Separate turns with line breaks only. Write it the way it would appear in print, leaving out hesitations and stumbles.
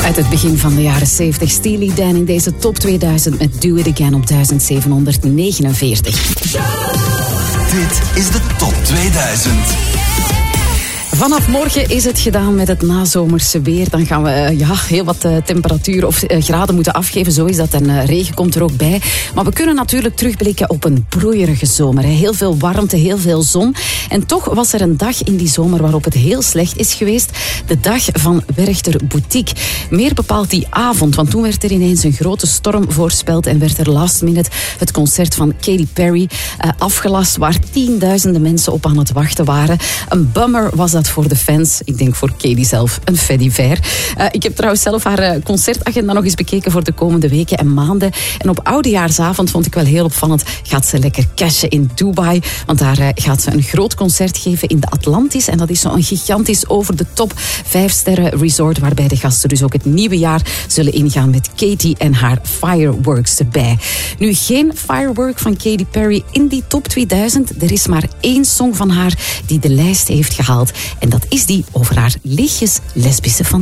Uit het begin van de jaren 70, Steely Dan in deze top 2000 met Do It Again op 1749.
Dit is de top 2000.
Vanaf morgen is het gedaan met het nazomerse weer. Dan gaan we heel wat temperatuur of graden moeten afgeven. Zo is dat. En regen komt er ook bij. Maar we kunnen natuurlijk terugblikken op een broeierige zomer. Heel veel warmte, heel veel zon. En toch was er een dag in die zomer waarop het heel slecht is geweest. De dag van Werchter Boutique. Meer bepaald die avond. Want toen werd er ineens een grote storm voorspeld. En werd er last minute het concert van Katy Perry afgelast. Waar tienduizenden mensen op aan het wachten waren. Een bummer was dat voor de fans. Ik denk voor Katy zelf een fait divers. Ik heb trouwens zelf haar concertagenda nog eens bekeken voor de komende weken en maanden. En op oudejaarsavond vond ik wel heel opvallend. Gaat ze lekker cashen in Dubai. Want daar gaat ze een groot concert geven in de Atlantis. En dat is zo'n gigantisch over de top 5-sterren resort. Waarbij de gasten dus ook het nieuwe jaar zullen ingaan met Katy en haar fireworks erbij. Nu geen firework van Katy Perry in die top 2000. Er is maar één song van haar die de lijst heeft gehaald. En dat is die over haar lichtjes lesbische fantasie.